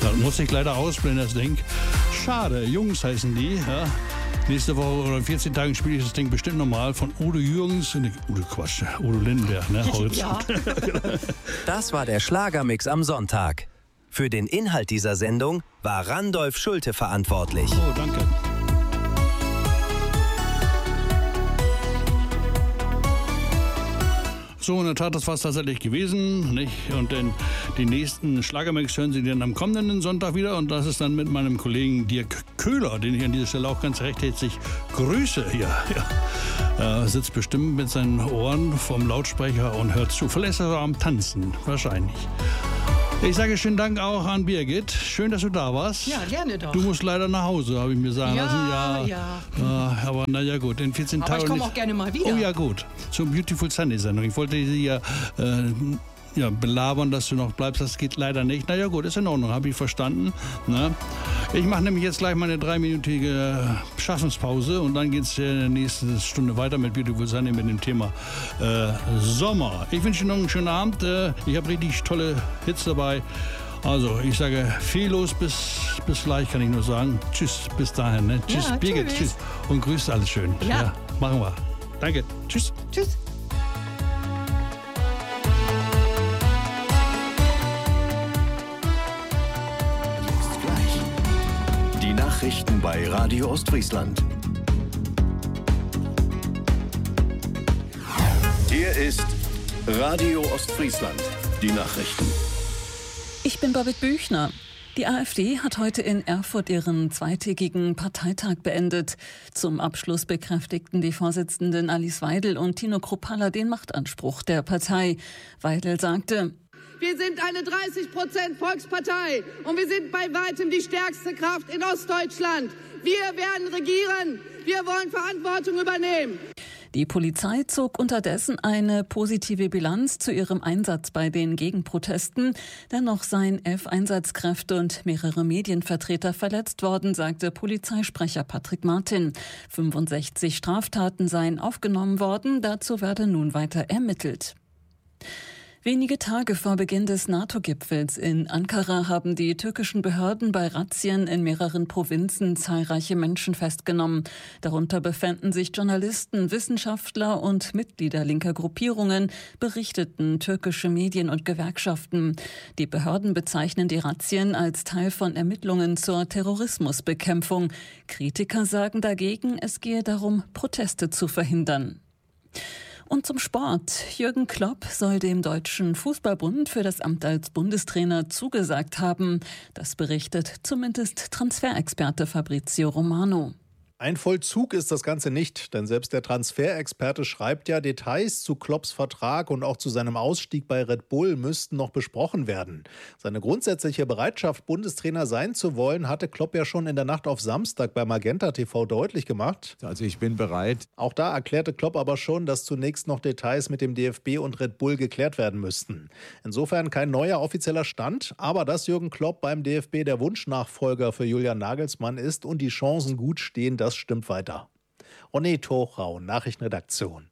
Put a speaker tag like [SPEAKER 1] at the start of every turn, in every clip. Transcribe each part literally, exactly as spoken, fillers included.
[SPEAKER 1] Das muss ich leider ausblenden, das Ding. Schade, Jungs heißen die. Ja. Nächste Woche oder in vierzehn Tagen spiele ich das Ding bestimmt nochmal von Udo Jürgens. Ne, Udo Quatsch, Udo Lindenberg. Ne?
[SPEAKER 2] Ja.
[SPEAKER 3] Das war der Schlagermix am Sonntag. Für den Inhalt dieser Sendung war Randolph Schulte verantwortlich.
[SPEAKER 1] Oh, danke. So, in der Tat, das war es tatsächlich gewesen. Nicht? Und den, die nächsten Schlagermix hören Sie dann am kommenden Sonntag wieder. Und das ist dann mit meinem Kollegen Dirk Köhler, den ich an dieser Stelle auch ganz recht herzlich grüße. Ja, ja. Er sitzt bestimmt mit seinen Ohren vorm Lautsprecher und hört zu. Vielleicht ist er am Tanzen, wahrscheinlich. Ich sage schönen Dank auch an Birgit. Schön, dass du da warst.
[SPEAKER 2] Ja, gerne doch.
[SPEAKER 1] Du musst leider nach Hause, habe ich mir sagen
[SPEAKER 2] ja,
[SPEAKER 1] lassen. Ja,
[SPEAKER 2] ja.
[SPEAKER 1] Äh, aber naja gut, in vierzehn
[SPEAKER 2] aber
[SPEAKER 1] Tagen...
[SPEAKER 2] ich komme auch gerne mal wieder.
[SPEAKER 1] Oh ja, gut. Zur Beautiful Sunday-Sendung. Ich wollte sie ja, äh, ja belabern, dass du noch bleibst. Das geht leider nicht. Naja gut, ist in Ordnung, habe ich verstanden. Na? Ich mache nämlich jetzt gleich meine dreiminütige Schaffenspause und dann geht es äh, nächste Stunde weiter mit Beautiful Sunday mit dem Thema äh, Sommer. Ich wünsche Ihnen noch einen schönen Abend. Äh, ich habe richtig tolle Hits dabei. Also, ich sage viel los, bis, bis gleich, kann ich nur sagen. Tschüss, bis dahin. Ne? Tschüss,
[SPEAKER 2] ja,
[SPEAKER 1] Birgit,
[SPEAKER 2] tschüss.
[SPEAKER 1] tschüss. Und grüßt alles schön.
[SPEAKER 2] Ja.
[SPEAKER 1] ja. Machen wir. Danke. Tschüss.
[SPEAKER 2] Tschüss.
[SPEAKER 4] Jetzt gleich. Die Nachrichten bei Radio Ostfriesland. Hier ist Radio Ostfriesland. Die Nachrichten.
[SPEAKER 5] Ich bin Babette Büchner. Die AfD hat heute in Erfurt ihren zweitägigen Parteitag beendet. Zum Abschluss bekräftigten die Vorsitzenden Alice Weidel und Tino Kruppalla den Machtanspruch der Partei. Weidel sagte:
[SPEAKER 6] Wir sind eine dreißig Prozent Volkspartei und wir sind bei weitem die stärkste Kraft in Ostdeutschland. Wir werden regieren. Wir wollen Verantwortung übernehmen.
[SPEAKER 5] Die Polizei zog unterdessen eine positive Bilanz zu ihrem Einsatz bei den Gegenprotesten. Dennoch seien elf Einsatzkräfte und mehrere Medienvertreter verletzt worden, sagte Polizeisprecher Patrick Martin. fünfundsechzig Straftaten seien aufgenommen worden. Dazu werde nun weiter ermittelt. Wenige Tage vor Beginn des NATO-Gipfels in Ankara haben die türkischen Behörden bei Razzien in mehreren Provinzen zahlreiche Menschen festgenommen. Darunter befänden sich Journalisten, Wissenschaftler und Mitglieder linker Gruppierungen, berichteten türkische Medien und Gewerkschaften. Die Behörden bezeichnen die Razzien als Teil von Ermittlungen zur Terrorismusbekämpfung. Kritiker sagen dagegen, es gehe darum, Proteste zu verhindern. Und zum Sport. Jürgen Klopp soll dem Deutschen Fußballbund für das Amt als Bundestrainer zugesagt haben. Das berichtet zumindest Transferexperte Fabrizio Romano.
[SPEAKER 7] Ein Vollzug ist das Ganze nicht, denn selbst der Transferexperte schreibt ja, Details zu Klopps Vertrag und auch zu seinem Ausstieg bei Red Bull müssten noch besprochen werden. Seine grundsätzliche Bereitschaft, Bundestrainer sein zu wollen, hatte Klopp ja schon in der Nacht auf Samstag bei Magenta T V deutlich gemacht.
[SPEAKER 8] Also ich bin bereit.
[SPEAKER 7] Auch da erklärte Klopp aber schon, dass zunächst noch Details mit dem D F B und Red Bull geklärt werden müssten. Insofern kein neuer offizieller Stand, aber dass Jürgen Klopp beim D F B der Wunschnachfolger für Julian Nagelsmann ist und die Chancen gut stehen, das stimmt weiter. René Tochrau, Nachrichtenredaktion.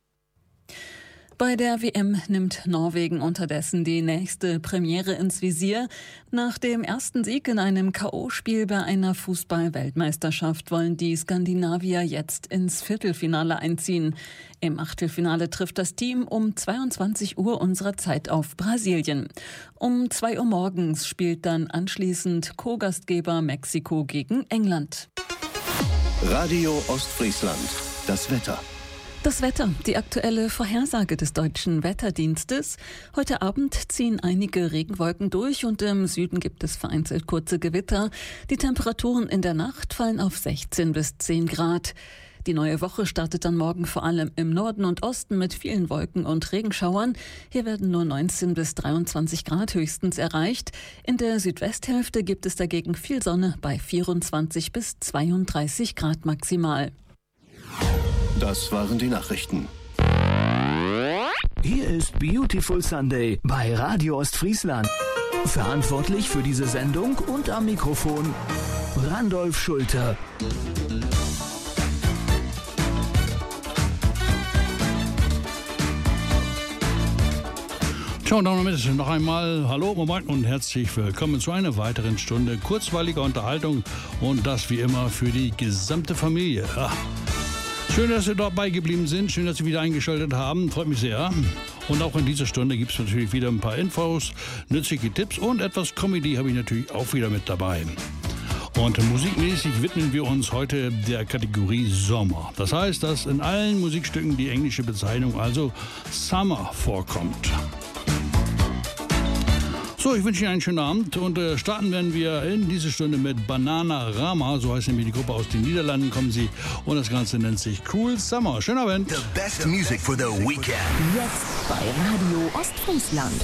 [SPEAKER 5] Bei der W M nimmt Norwegen unterdessen die nächste Premiere ins Visier. Nach dem ersten Sieg in einem K O-Spiel bei einer Fußball-Weltmeisterschaft wollen die Skandinavier jetzt ins Viertelfinale einziehen. Im Achtelfinale trifft das Team um zweiundzwanzig Uhr unserer Zeit auf Brasilien. Um zwei Uhr morgens spielt dann anschließend Co-Gastgeber Mexiko gegen England.
[SPEAKER 4] Radio Ostfriesland. Das Wetter.
[SPEAKER 5] Das Wetter, die aktuelle Vorhersage des Deutschen Wetterdienstes. Heute Abend ziehen einige Regenwolken durch und im Süden gibt es vereinzelt kurze Gewitter. Die Temperaturen in der Nacht fallen auf sechzehn bis zehn Grad. Die neue Woche startet dann morgen vor allem im Norden und Osten mit vielen Wolken und Regenschauern. Hier werden nur neunzehn bis dreiundzwanzig Grad höchstens erreicht. In der Südwesthälfte gibt es dagegen viel Sonne bei vierundzwanzig bis zweiunddreißig Grad maximal.
[SPEAKER 4] Das waren die Nachrichten.
[SPEAKER 9] Hier ist Beautiful Sunday bei Radio Ostfriesland. Verantwortlich für diese Sendung und am Mikrofon Randolph Schulte.
[SPEAKER 1] Tja, und damit noch einmal Hallo, Moment und herzlich willkommen zu einer weiteren Stunde kurzweiliger Unterhaltung und das wie immer für die gesamte Familie. Ja. Schön, dass Sie dabei geblieben sind, schön, dass Sie wieder eingeschaltet haben, freut mich sehr. Und auch in dieser Stunde gibt es natürlich wieder ein paar Infos, nützliche Tipps und etwas Comedy habe ich natürlich auch wieder mit dabei. Und musikmäßig widmen wir uns heute der Kategorie Sommer. Das heißt, dass in allen Musikstücken die englische Bezeichnung, also Summer, vorkommt. So, ich wünsche Ihnen einen schönen Abend und äh, starten werden wir in dieser Stunde mit Bananarama, so heißt nämlich die Gruppe aus den Niederlanden, kommen sie und das Ganze nennt sich Cool Summer. Schönen Abend.
[SPEAKER 2] The best music for the weekend.
[SPEAKER 8] Jetzt bei Radio Ostfriesland.